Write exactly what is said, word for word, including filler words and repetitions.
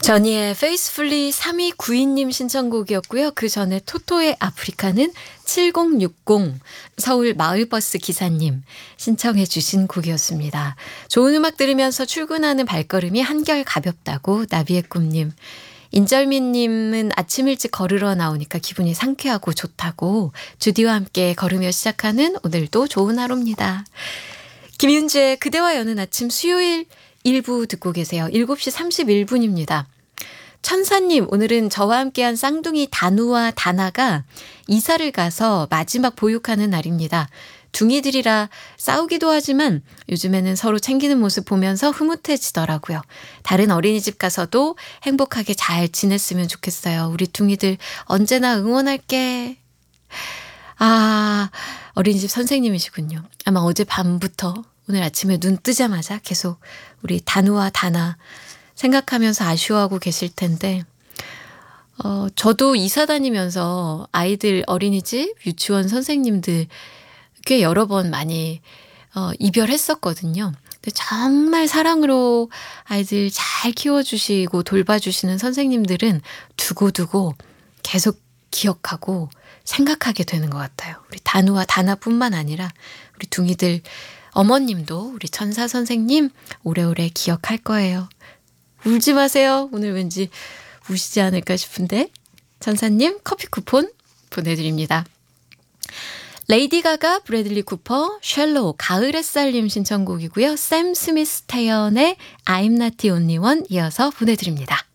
전희의 Faithfully 삼이구이 님 신청곡이었고요. 그 전에 토토의 아프리카는 칠공육공 서울 마을버스 기사님 신청해 주신 곡이었습니다. 좋은 음악 들으면서 출근하는 발걸음이 한결 가볍다고 나비의 꿈님. 인절미님은 아침 일찍 걸으러 나오니까 기분이 상쾌하고 좋다고 주디와 함께 걸으며 시작하는 오늘도 좋은 하루입니다. 김윤주의 그대와 여는 아침 수요일 일부 듣고 계세요. 일곱 시 삼십일 분입니다. 천사님, 오늘은 저와 함께한 쌍둥이 다누와 다나가 이사를 가서 마지막 보육하는 날입니다. 둥이들이라 싸우기도 하지만 요즘에는 서로 챙기는 모습 보면서 흐뭇해지더라고요. 다른 어린이집 가서도 행복하게 잘 지냈으면 좋겠어요. 우리 둥이들 언제나 응원할게. 아, 어린이집 선생님이시군요. 아마 어제 밤부터 오늘 아침에 눈 뜨자마자 계속 우리 다누와 다나 생각하면서 아쉬워하고 계실 텐데 어, 저도 이사 다니면서 아이들 어린이집, 유치원 선생님들 꽤 여러 번 많이 어, 이별했었거든요. 근데 정말 사랑으로 아이들 잘 키워주시고 돌봐주시는 선생님들은 두고두고 계속 기억하고 생각하게 되는 것 같아요. 우리 다누와 다나뿐만 아니라 우리 둥이들 어머님도 우리 천사 선생님 오래오래 기억할 거예요. 울지 마세요. 오늘 왠지 우시지 않을까 싶은데 천사님 커피 쿠폰 보내드립니다. 레이디 가가, 브래들리 쿠퍼, 쉘로우, 가을 햇살님 신청곡이고요. 샘 스미스 태연의 I'm not the only one 이어서 보내드립니다.